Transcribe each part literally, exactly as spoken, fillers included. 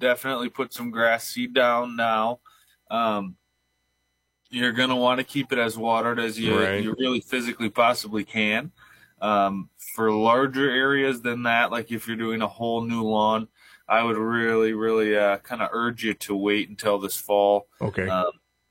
definitely put some grass seed down now. Um, you're going to want to keep it as watered as you, Right. you really physically possibly can. Um, for larger areas than that, like if you're doing a whole new lawn, I would really, really uh, kind of urge you to wait until this fall. Okay. Um,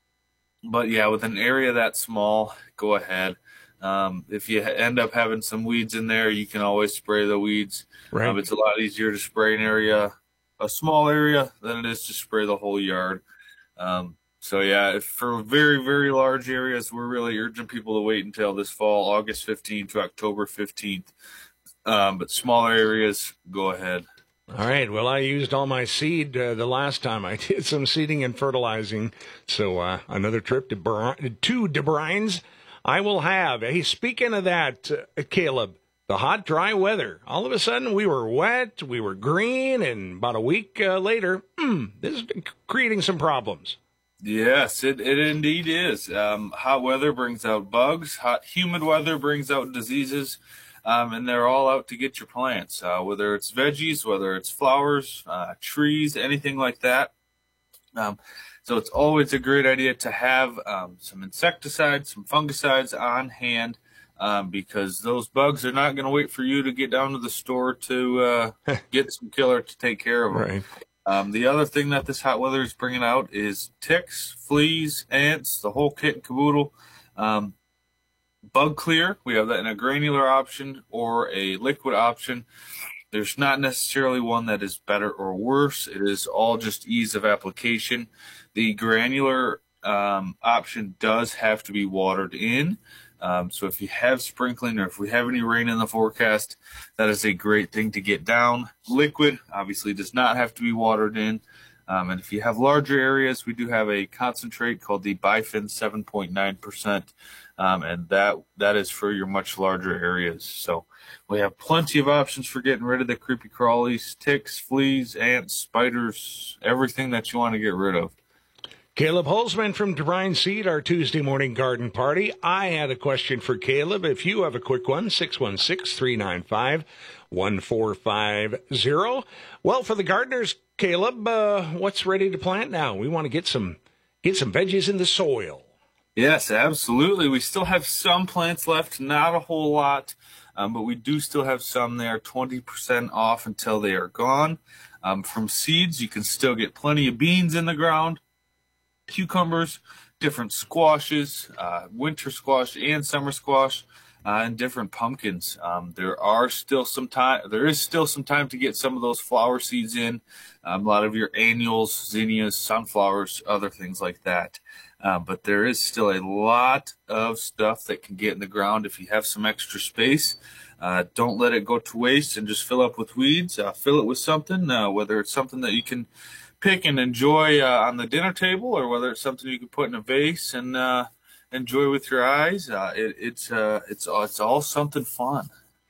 but yeah, with an area that small, go ahead. Um, if you ha- end up having some weeds in there, you can always spray the weeds. Right. Um, it's a lot easier to spray an area, a small area, than it is to spray the whole yard. Um, so yeah, if for very, very large areas, we're really urging people to wait until this fall, August fifteenth to October fifteenth. Um, but smaller areas, go ahead. All right. Well, I used all my seed uh, the last time I did some seeding and fertilizing. So uh, another trip to, Bur- to DeBrine's I will have. Hey, speaking of that, uh, Caleb, the hot, dry weather. All of a sudden, we were wet, we were green, and about a week uh, later, hmm, this is creating some problems. Yes, it, it indeed is. Um, hot weather brings out bugs. Hot, humid weather brings out diseases. Um, and they're all out to get your plants, uh, whether it's veggies, whether it's flowers, uh, trees, anything like that. Um, so it's always a great idea to have um, some insecticides, some fungicides on hand, um, because those bugs are not going to wait for you to get down to the store to uh, get some killer to take care of them. Right. Um, the other thing that this hot weather is bringing out is ticks, fleas, ants, the whole kit and caboodle. Um, Bug Clear, we have that in a granular option or a liquid option. There's not necessarily one that is better or worse. It is all just ease of application. The granular um, option does have to be watered in. Um, so if you have sprinkling or if we have any rain in the forecast, that is a great thing to get down. Liquid obviously does not have to be watered in. Um, and if you have larger areas, we do have a concentrate called the Bifin seven point nine percent. Um, and that that is for your much larger areas. So we have plenty of options for getting rid of the creepy crawlies, ticks, fleas, ants, spiders, everything that you want to get rid of. Caleb Holzman from DeBrine Seed, our Tuesday morning garden party. I had a question for Caleb. If you have a quick one, six one six, three nine five, one four five zero. Well, for the gardeners, Caleb, uh, what's ready to plant now? We want to get some get some veggies in the soil. Yes, absolutely. We still have some plants left, not a whole lot, um, but we do still have some. They are twenty percent off until they are gone. Um, from seeds, you can still get plenty of beans in the ground, cucumbers, different squashes, uh, winter squash and summer squash, uh, and different pumpkins. Um, there are still some time. There is still some time to get some of those flower seeds in. Um, a lot of your annuals, zinnias, sunflowers, other things like that. Um, but there is still a lot of stuff that can get in the ground if you have some extra space. Uh, don't let it go to waste and just fill up with weeds. Uh, fill it with something, uh, whether it's something that you can pick and enjoy uh, on the dinner table, or whether it's something you can put in a vase and uh, enjoy with your eyes. Uh, it, it's uh, it's it's all something fun.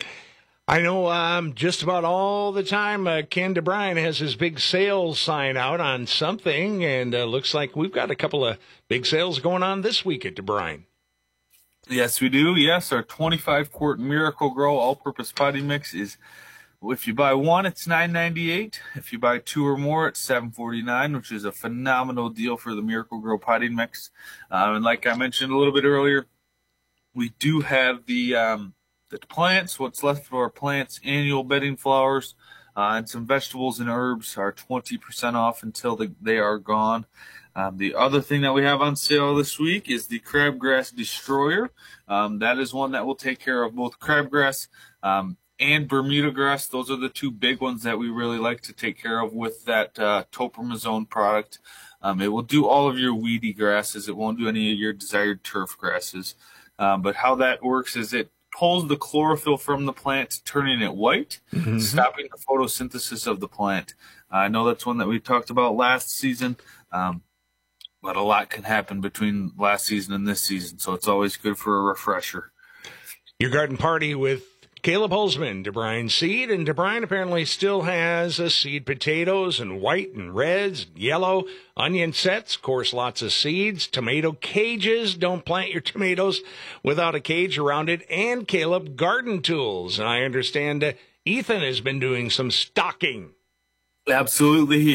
I know um, just about all the time uh, Ken DeBrine has his big sales sign out on something, and uh, looks like we've got a couple of big sales going on this week at DeBrine. Yes, we do. Yes, our twenty-five quart Miracle Grow all-purpose potting mix is, if you buy one, it's nine ninety-eight. If you buy two or more, it's seven forty-nine, which is a phenomenal deal for the Miracle Grow potting mix. Um, and like I mentioned a little bit earlier, we do have the um, the plants, what's left of our plants, annual bedding flowers, uh, and some vegetables and herbs are twenty percent off until the, they are gone. Um, the other thing that we have on sale this week is the Crabgrass Destroyer. Um, that is one that will take care of both crabgrass um, and Bermuda grass. Those are the two big ones that we really like to take care of with that uh, Topramazone product. Um, it will do all of your weedy grasses. It won't do any of your desired turf grasses. Um, but how that works is it pulls the chlorophyll from the plant, turning it white, mm-hmm. stopping the photosynthesis of the plant. Uh, I know that's one that we talked about last season, um, but a lot can happen between last season and this season, so it's always good for a refresher. Your garden party with Caleb Holzman, DeBrine Seed, and DeBrine apparently still has uh, seed potatoes and white and reds, and yellow, onion sets, of course, lots of seeds, tomato cages. Don't plant your tomatoes without a cage around it, and Caleb garden tools. And I understand uh, Ethan has been doing some stocking. Absolutely.